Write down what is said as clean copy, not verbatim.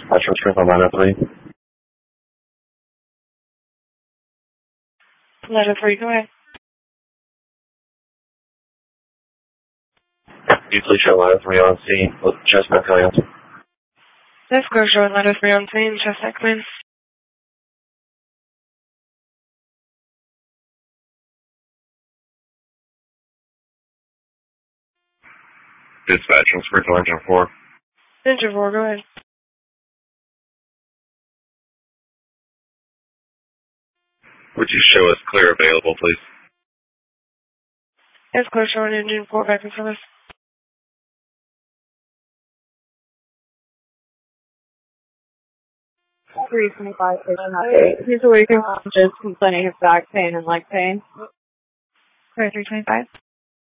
Transfer from ladder 3. Ladder 3, go ahead. Please show ladder 3 on scene with chest neck clearance. Let's go show ladder 3 on scene, chest neck clearance. Dispatch, transfer to engine 4. Engine 4, go ahead. Would you show us clear available, please? Yes, clear showing engine 4 back in service. He's awake and just complaining of back pain and leg pain. Clear 325.